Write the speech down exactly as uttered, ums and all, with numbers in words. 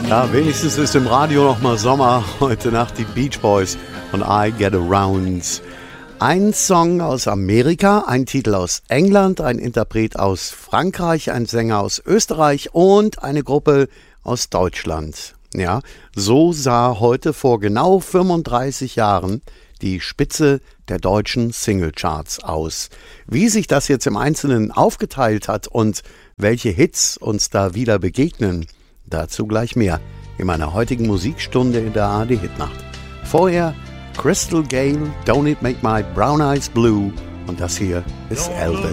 Ja, wenigstens ist im Radio noch mal Sommer. Heute Nacht die Beach Boys und I Get Around. Ein Song aus Amerika, ein Titel aus England, ein Interpret aus Frankreich, ein Sänger aus Österreich und eine Gruppe aus Deutschland. Ja, so sah heute vor genau fünfunddreißig Jahren die Spitze der deutschen Singlecharts aus. Wie sich das jetzt im Einzelnen aufgeteilt hat und welche Hits uns da wieder begegnen, dazu gleich mehr in meiner heutigen Musikstunde in der A R D Hitnacht. Vorher Crystal Gale, Don't It Make My Brown Eyes Blue und das hier ist Elvis.